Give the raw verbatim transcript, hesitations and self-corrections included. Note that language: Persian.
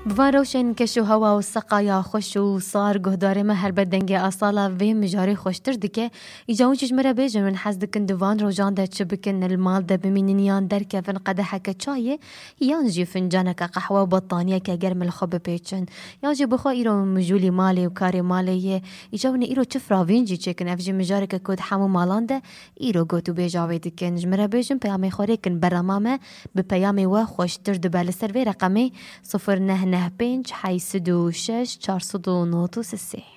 بواروشن کشو هوا و سقایا خوش و صار گهدار ما هر بدنگ اصالا و مجاری خوشتر دکه ایجاون چشمره بیجن من حز دکن دوان روجان ده چه بکن المال ده بمینینیان در کفن قدحه که چایه یان جی فنجانه که قحوه و بطانیه که گرم الخوب پیچن یان جی بخوا ایرو مجولی مالی و کاری مالیه ایجاون ایرو چفراوین جی چکن افجی مجاری که کود حمو مالان ده ایرو گوتو بیجاوی دکن جمره بیجن پیامی خوری کن برامامه به پیامی و خوشتر دبال سر وی رقمی صفر نه نه پنج حیصد و شش چهارصد و نود و سه